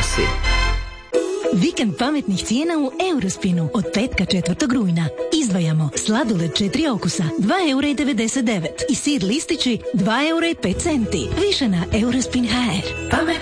glasi: Vikend pametnih cijena u Eurospinu od petka 4. rujna. Izdvajamo sladoled 4 okusa, 2,99 € i sir listići 2,05 €. Više na Eurospin.hr.